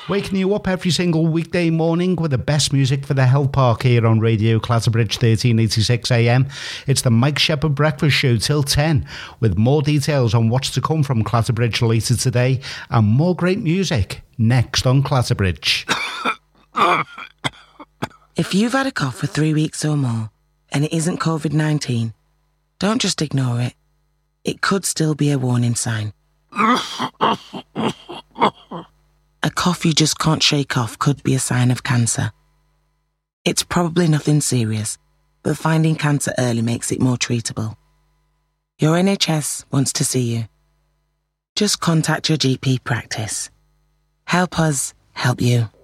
Waking you up every single weekday morning with the best music for the Health Park here on Radio Clatterbridge 1386 AM. It's the Mike Shepherd Breakfast Show till 10, with more details on what's to come from Clatterbridge later today and more great music next on Clatterbridge. If you've had a cough for 3 weeks or more and it isn't COVID-19, don't just ignore it. It could still be a warning sign. A cough you just can't shake off could be a sign of cancer. It's probably nothing serious, but finding cancer early makes it more treatable. Your NHS wants to see you. Just contact your GP practice. Help us help you.